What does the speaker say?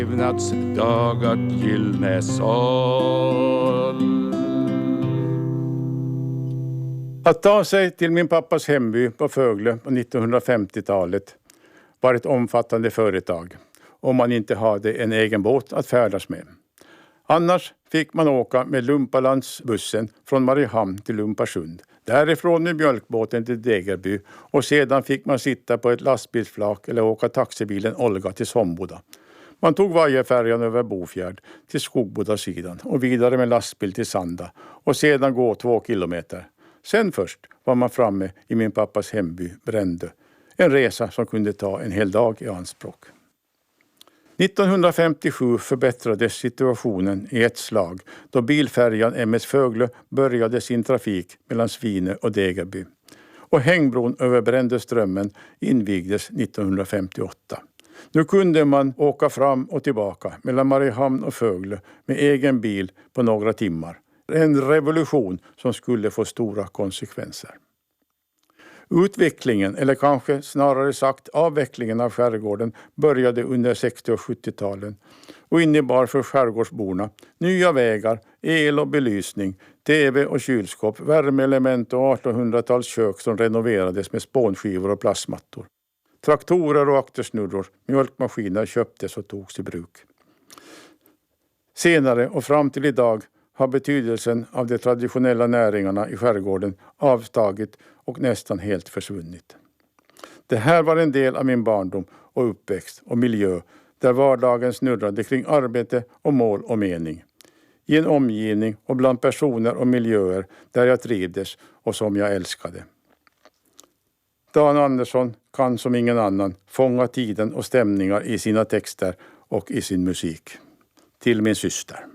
Levnadsdagat gyllne sal. Att ta sig till min pappas hemby på Fögle på 1950-talet var ett omfattande företag om man inte hade en egen båt att färdas med. Annars fick man åka med Lumpalandsbussen från Mariehamn till Lumparsund. Därifrån med mjölkbåten till Degerby och sedan fick man sitta på ett lastbilsflak eller åka taxibilen Olga till Somboda. Man tog vajerfärjan över Bofjärd till Skogbodasidan och vidare med lastbil till Sanda och sedan gå 2 kilometer. Sen först var man framme i min pappas hemby Brändö. En resa som kunde ta en hel dag i anspråk. 1957 förbättrades situationen i ett slag då bilfärjan MS Fögle började sin trafik mellan Svinö och Degerby. Och hängbron över Brändöströmmen invigdes 1958. Nu kunde man åka fram och tillbaka mellan Mariehamn och Fögle med egen bil på några timmar. En revolution som skulle få stora konsekvenser. Utvecklingen, eller kanske snarare sagt avvecklingen av skärgården började under 60- och 70-talen och innebar för skärgårdsborna nya vägar, el och belysning, tv och kylskåp, värmeelement och 1800-tals kök som renoverades med spånskivor och plastmattor. Traktorer och aktersnurror, mjölkmaskiner köptes och togs i bruk. Senare och fram till idag har betydelsen av de traditionella näringarna i skärgården avtagit och nästan helt försvunnit. Det här var en del av min barndom och uppväxt och miljö där vardagen snurrade kring arbete och mål och mening. I en omgivning och bland personer och miljöer där jag trivdes och som jag älskade. Dan Andersson kan som ingen annan fånga tiden och stämningar i sina texter och i sin musik. Till min syster.